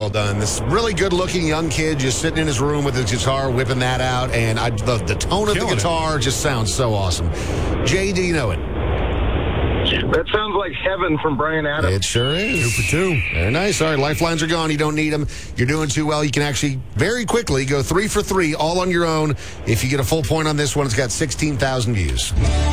well done. This really good-looking young kid just sitting in his room with his guitar, whipping that out, and the tone of the guitar just sounds so awesome. Jay, do you know it? That sounds like Heaven from Bryan Adams. It sure is. 2 for 2. Very nice. All right, lifelines are gone. You don't need them. You're doing too well. You can actually very quickly go 3 for 3 all on your own. If you get a full point on this one, it's got 16,000 views.